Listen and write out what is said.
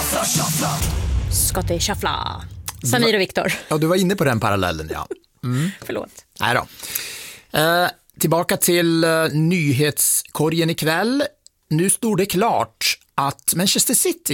Scottie Shuffla. Samir och Viktor. Ja, du var inne på den parallellen, ja. Förlåt. Nej då. Tillbaka till nyhetskorgen ikväll. Nu stod det klart att Manchester City